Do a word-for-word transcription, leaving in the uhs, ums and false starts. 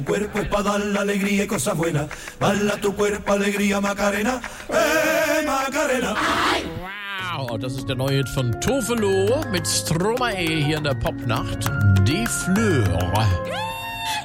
Cuerpo es para dar la alegría y cosas buenas. Bala tu cuerpo, alegría, Macarena. Hey, Macarena. Wow, das ist der neue Hit von Tofelo mit Stromae hier in der Popnacht. Die Fleur.